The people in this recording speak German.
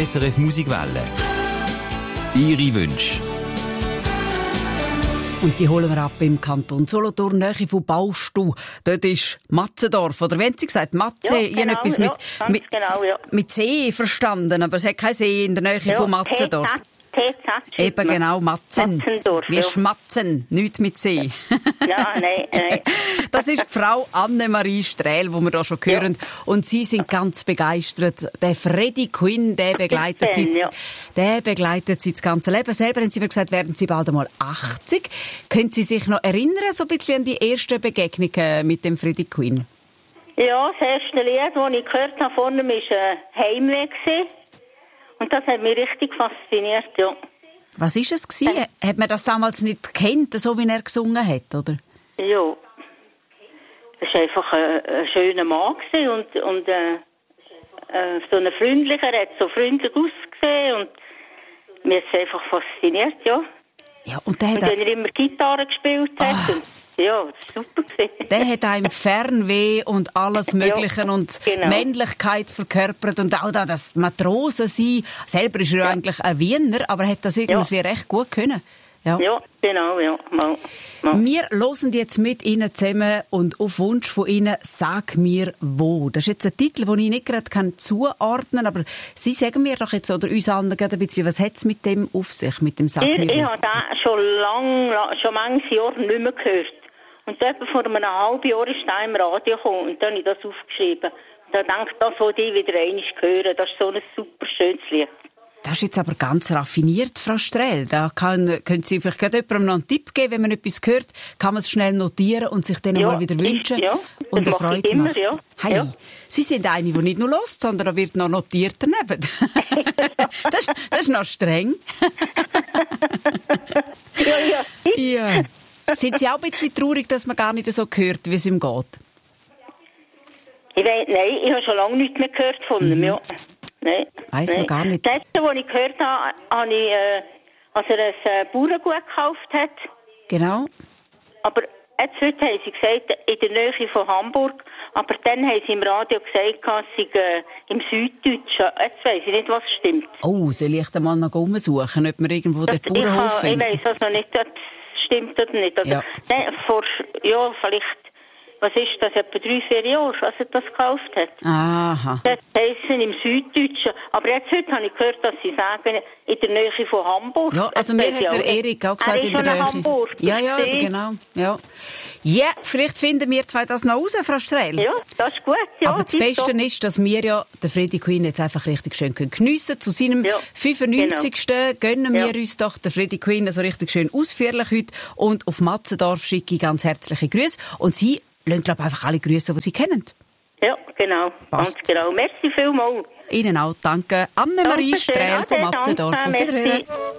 SRF Musikwelle. Ihre Wünsche. Und die holen wir ab im Kanton Solothurn, Nähe von Baustu. Dort ist Matzendorf. Oder wie haben Sie gesagt? Matze? Ja, genau, etwas mit See verstanden, aber es hat keinen See in der Nähe von Matzendorf. TZ. Eben genau, Matzendorf. Wie Schmatzen, nichts mit See. Ja, nein. Das ist die Frau Annemarie Strähl, die wir da schon hören. Ja. Und Sie sind ganz begeistert. Der Freddie Quinn, der begleitet Sie das ganze Leben. Selber haben Sie mir gesagt, werden Sie bald einmal 80. Können Sie sich noch erinnern, so ein bisschen an die ersten Begegnungen mit dem Freddie Quinn? Ja, das erste Lied, das ich gehört habe von ihm, war «Heimweh». Und das hat mich richtig fasziniert, ja. Was war es? Hat man das damals nicht gekannt, so wie er gesungen hat, oder? Ja. Es war einfach ein schöner Mann und so ein freundlicher, er hat so freundlich ausgesehen und mich hat es einfach fasziniert, ja. Ja, und wenn er immer Gitarre gespielt hat und ja, das war super. Der hat einem Fernweh und alles Mögliche und Männlichkeit verkörpert und auch da das Matrosen sein. Selber ist er eigentlich ein Wiener, aber hat das irgendwie recht gut können. Ja, genau, ja. Mal. Wir hören jetzt mit Ihnen zusammen und auf Wunsch von Ihnen «Sag mir wo». Das ist jetzt ein Titel, den ich nicht gerade zuordnen kann, aber Sie sagen mir doch jetzt oder uns anderen ein bisschen, was hat es mit dem auf sich, mit dem «Sag mir wo»? Ich habe den schon manches Jahr nicht mehr gehört. Und etwa vor einem halben Jahr ist er im Radio gekommen und dann habe ich das aufgeschrieben. Und dann denke ich, das wollte ich wieder einmal hören. Das ist so ein super schönes Lied. Das ist jetzt aber ganz raffiniert, Frau Strähl. Da können Sie vielleicht gerade jemandem noch einen Tipp geben, wenn man etwas hört, kann man es schnell notieren und sich dann mal wieder wünschen. Und eine Freude immer, machen. Ja. Hey, ja. Sie sind eine, die nicht nur hört, sondern da wird noch notiert daneben. das ist noch streng. Ja. Sind Sie auch ein bisschen traurig, dass man gar nicht so hört, wie es ihm geht? Ich habe schon lange nichts mehr gehört von ihm, ja. Nein. Weiss man gar nicht. Das letzte, was ich gehört habe, habe ich, als er ein Bauerngut gekauft hat. Genau. Aber jetzt heute haben sie gesagt, in der Nähe von Hamburg. Aber dann haben sie im Radio gesagt, es sei im Süddeutschen. Jetzt weiss ich nicht, was stimmt. Oh, soll ich dann mal noch umsuchen, ob man irgendwo den Bauernhof findet? Ich weiss also nicht, ob das stimmt oder nicht. Also, vielleicht, was ist das, etwa 3-4 Jahre, als er das gekauft hat. Aha. Das heisst im Süddeutschen. Aber jetzt heute habe ich gehört, dass sie sagen, in der Nähe von Hamburg. Ja, also mir hat der Erik auch gesagt, in der Nähe. Hamburg. Ja, genau. Ja, vielleicht finden wir zwei das noch raus, Frau Strähl. Ja, das ist gut. Ja, aber das Beste ist, dass wir ja den Freddie Quinn jetzt einfach richtig schön geniessen können. Zu seinem 95. Gönnen wir uns doch den Freddie Quinn so richtig schön ausführlich heute. Und auf Matzendorf schicke ich ganz herzliche Grüße. Und Sie lassen, glaube ich, einfach alle Grüße, die Sie kennen. Ja, genau. Passt. Ganz genau. Merci vielmals. Ihnen auch. Danke. Annemarie Strähl von Matzendorf. Auf Wiederhören.